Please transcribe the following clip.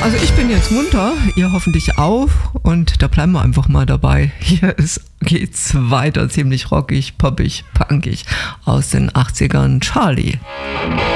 also ich bin jetzt munter, ihr hoffentlich auch und da bleiben wir einfach mal dabei. Hier geht's weiter, ziemlich rockig, poppig, punkig aus den 80ern. Charlie.